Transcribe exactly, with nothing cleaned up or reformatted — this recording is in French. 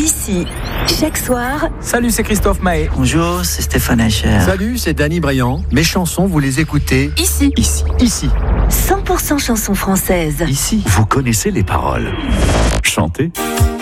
Ici, chaque soir. Salut, c'est Christophe Mahé. Bonjour, c'est Stéphane Echer. Salut, c'est Danny Briand. Mes chansons, vous les écoutez Ici. Ici. Ici. cent pour cent chansons françaises. Ici. Vous connaissez les paroles. Chantez.